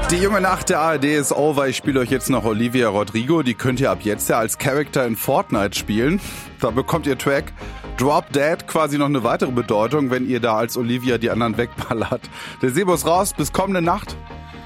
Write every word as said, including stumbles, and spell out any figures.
Die junge Nacht der A R D ist over. Ich spiele euch jetzt noch Olivia Rodrigo. Die könnt ihr ab jetzt ja als Charakter in Fortnite spielen. Da bekommt ihr Track Drop Dead quasi noch eine weitere Bedeutung, wenn ihr da als Olivia die anderen wegballert. Der Sebo ist raus. Bis kommende Nacht.